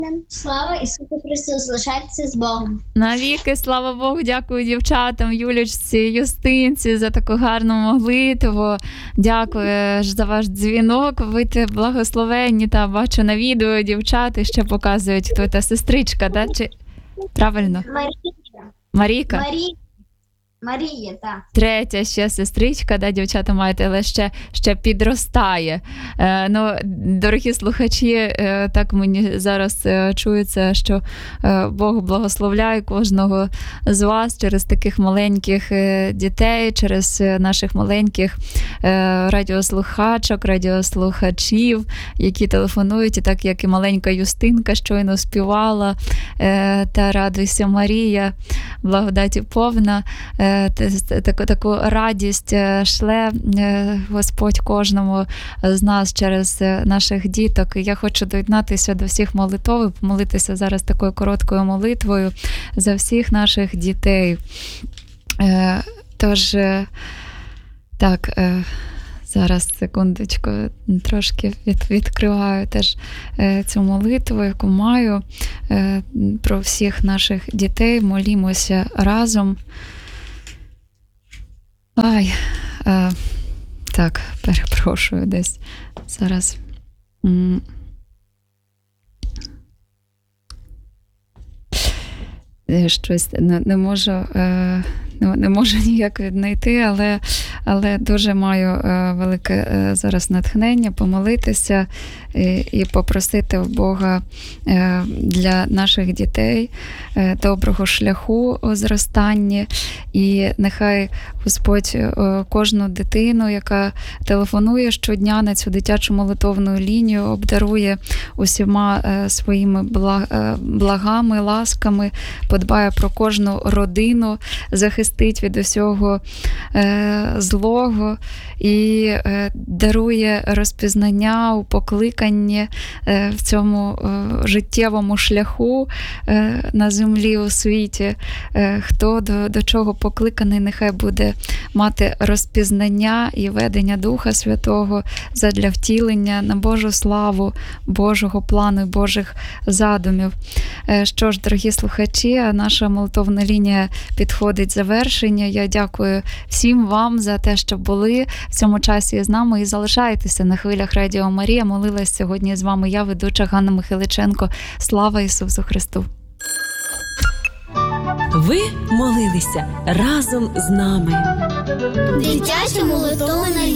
Слава Ісусу Христу, залишайтеся з Богом. Навіки, слава Богу, дякую дівчатам, Юлічці, Юстинці за таку гарну молитву. Дякую за ваш дзвінок. Ви те благословенні, та бачу на відео дівчата ще показують, хто та сестричка, да? Чи правильно? Марійка? Марія, так. Третя ще сестричка, да, дівчата мають, але ще підростає. Дорогі слухачі, так мені зараз чується, що Бог благословляє кожного з вас через таких маленьких дітей, через наших маленьких радіослухачок, радіослухачів, які телефонують, і так як і маленька Юстинка щойно співала, та радуйся, Марія, благодаті повна, таку радість шле Господь кожному з нас через наших діток. І я хочу доєднатися до всіх молитов і помолитися зараз такою короткою молитвою за всіх наших дітей. Тож, так, зараз, секундочку, трошки відкриваю теж цю молитву, яку маю про всіх наших дітей. Молімося разом. Так, перепрошую десь зараз. Щось не можу ніяк віднайти, але дуже маю велике зараз натхнення помолитися і попросити в Бога для наших дітей доброго шляху у зростанні. І нехай Господь кожну дитину, яка телефонує щодня на цю дитячу молитовну лінію, обдарує усіма своїми благами, ласками, подбає про кожну родину, захистить від усього злого і дарує розпізнання у покликанні в цьому життєвому шляху на землі, у світі. Хто до чого покликаний, нехай буде мати розпізнання і ведення Духа Святого задля втілення на Божу славу, Божого плану і Божих задумів. Що ж, дорогі слухачі, наша молитовна лінія підходить завершення. Я дякую всім вам за те, що були в цьому часі з нами і залишайтеся на хвилях Радіо Марія. Молилась сьогодні з вами я, ведуча Ганна Михайличенко. Слава Ісусу Христу! Ви молилися разом з нами. Дитяча молитовна